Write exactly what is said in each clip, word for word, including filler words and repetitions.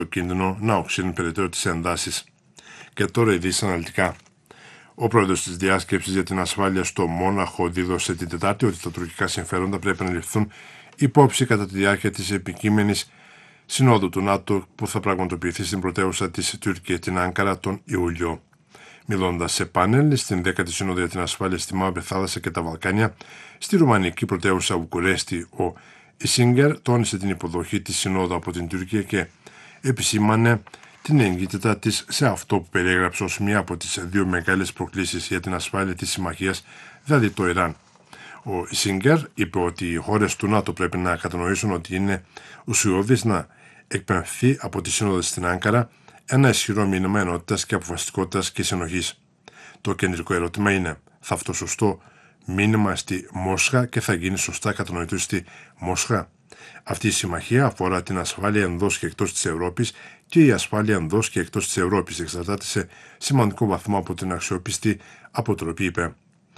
το κίνδυνο να οξύνουν περαιτέρω τις εντάσεις. Και τώρα ειδήσεις αναλυτικά. Ο πρόεδρος της διάσκεψης για την ασφάλεια στο Μόναχο δήλωσε την Τετάρτη ότι τα τουρκικά συμφέροντα πρέπει να ληφθούν υπόψη κατά τη διάρκεια της επικείμενης συνόδου του ΝΑΤΟ που θα πραγματοποιηθεί στην πρωτεύουσα της Τουρκία, την Άνκαρα, τον Ιούλιο. Μιλώντας σε πάνελ στην δέκατη Σύνοδο για την Ασφάλεια στη Μαύρη Θάλασσα και τα Βαλκάνια, στη ρουμανική πρωτεύουσα Βουκουρέστη, ο Ισίνγκερ τόνισε την υποδοχή της Συνόδου από την Τουρκία και επισήμανε την εγκύτητα της σε αυτό που περιέγραψε ως μία από τις δύο μεγάλες προκλήσεις για την ασφάλεια της συμμαχίας, δηλαδή το Ιράν. Ο Ισίνγκερ είπε ότι οι χώρες του ΝΑΤΟ πρέπει να κατανοήσουν ότι είναι ουσιώδης να εκπαιμφθεί από τη Σύνοδο στην Άνκαρα ένα ισχυρό μήνυμα ενότητας και αποφασιστικότητας και συνοχής. Το κεντρικό ερώτημα είναι, θα αυτό σωστό μήνυμα στη Μόσχα και θα γίνει σωστά κατανοητό στη Μόσχα? Αυτή η συμμαχία αφορά την ασφάλεια εντός και εκτός της Ευρώπης και η ασφάλεια εντός και εκτός της Ευρώπης εξαρτάται σε σημαντικό βαθμό από την αξιόπιστη αποτροπή, είπε.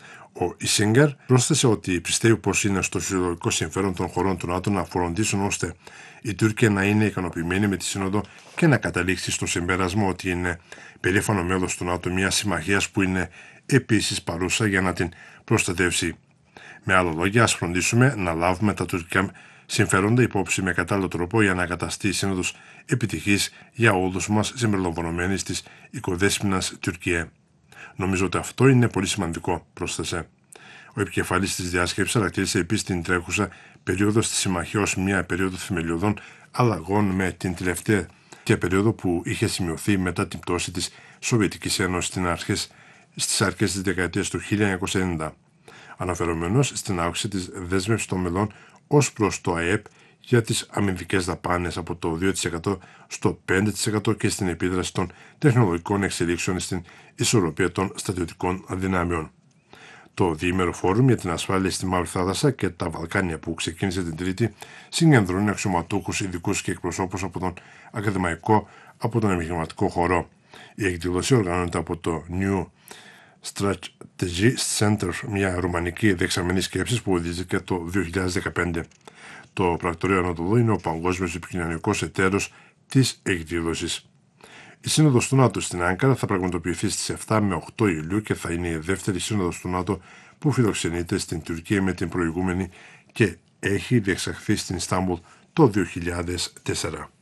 Ο Ισίνγκερ πρόσθεσε ότι πιστεύει πως είναι στο συλλογικό συμφέρον των χωρών του ΝΑΤΟ να φροντίσουν ώστε η Τουρκία να είναι ικανοποιημένη με τη Σύνοδο και να καταλήξει στο συμπέρασμα ότι είναι περήφανο μέλος του ΝΑΤΟ, μια συμμαχία που είναι επίσης παρούσα για να την προστατεύσει. Με άλλα λόγια, ας φροντίσουμε να λάβουμε τα τουρκικά συμφέροντα υπόψη με κατάλληλο τρόπο για να καταστεί η Σύνοδος επιτυχής για όλους μας συμπεριλαμβανομένη της οικοδέσποινας Τουρκία. Νομίζω ότι αυτό είναι πολύ σημαντικό, πρόσθεσε. Ο επικεφαλής της διάσκεψης χαρακτήρισε επίσης την τρέχουσα περίοδο στη συμμαχία ως μια περίοδο θεμελιωδών αλλαγών με την τελευταία και περίοδο που είχε σημειωθεί μετά την πτώση της Σοβιετικής Ένωσης στις αρχές της δεκαετίας του χίλια εννιακόσια ενενήντα. Αναφερόμενος στην αύξηση της δέσμευσης των μελών ως προς το ΑΕΠ για τις αμυντικές δαπάνες από το δύο τοις εκατό στο πέντε τοις εκατό και στην επίδραση των τεχνολογικών εξελίξεων στην ισορροπία των στρατιωτικών δυνάμεων. Το διήμερο φόρουμ για την ασφάλεια στη Μαύρη Θάλασσα και τα Βαλκάνια που ξεκίνησε την Τρίτη συγκεντρώνει αξιωματούχους, ειδικούς και εκπροσώπους από τον ακαδημαϊκό, από τον επιχειρηματικό χώρο. Η εκδήλωση οργανώνεται από το New Strategy Center, μια ρουμανική δεξαμενή σκέψης που οδηγήθηκε το δύο χιλιάδες δεκαπέντε. Το πρακτορείο Ανατολού είναι ο παγκόσμιος επικοινωνικός εταίρος της εκδήλωσης. Η Σύνοδος του ΝΑΤΟ στην Άνκαρα θα πραγματοποιηθεί στις επτά με οκτώ Ιουλίου και θα είναι η δεύτερη Σύνοδος του ΝΑΤΟ που φιλοξενείται στην Τουρκία με την προηγούμενη και έχει διεξαχθεί στην Ιστάμπουλ το δύο χιλιάδες τέσσερα.